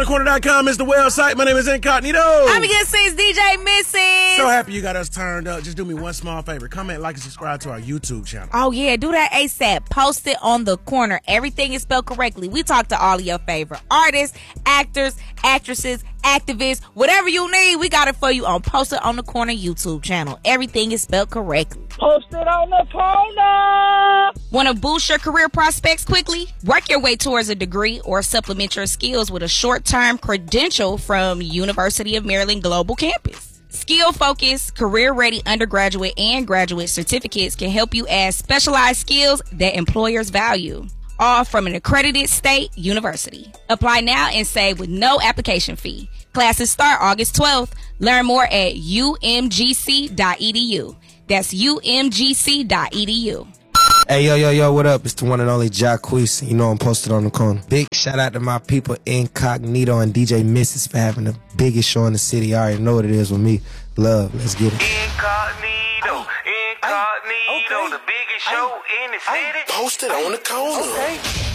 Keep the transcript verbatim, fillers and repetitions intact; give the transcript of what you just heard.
corner dot com is the website. My name is Incognito. I'm against six D J Missy. So happy you got us turned up. Just do me one small favor. Comment, like, and subscribe to our YouTube channel. Oh, yeah. Do that ASAP. Post it on the corner. Everything is spelled correctly. We talk to all of your favorite artists, actors, actresses, activists. Whatever you need, we got it for you on Post It on the Corner YouTube channel. Everything is spelled correctly. Post it on the corner. Want to boost your career prospects quickly? Work your way towards a degree or supplement your skills with a short-term credential from University of Maryland Global Campus. Skill-focused, career-ready undergraduate and graduate certificates can help you add specialized skills that employers value. All from an accredited state university. Apply now and save with no application fee. Classes start August twelfth. Learn more at U M G C dot E D U. That's U M G C dot E D U. Hey, yo, yo, yo, what up? It's the one and only Jacquees. You know I'm posted on the corner. Big shout out to my people Incognito and D J Missus for having the biggest show in the city. I already know what it is with me. Love, let's get it. Incognito, Incognito, okay. The biggest show in the city. Posted on the corner. Okay.